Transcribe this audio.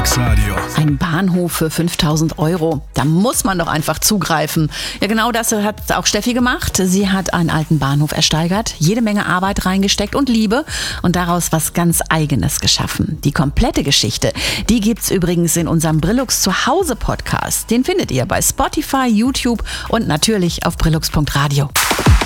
Brillux Radio. Ein Bahnhof für 5.000 Euro. Da muss man doch einfach zugreifen. Ja, genau das hat auch Steffi gemacht. Sie hat einen alten Bahnhof ersteigert, jede Menge Arbeit reingesteckt und Liebe und daraus was ganz Eigenes geschaffen. Die komplette Geschichte, die gibt's übrigens in unserem Brillux Zuhause Podcast. Den findet ihr bei Spotify, YouTube und natürlich auf brillux.radio.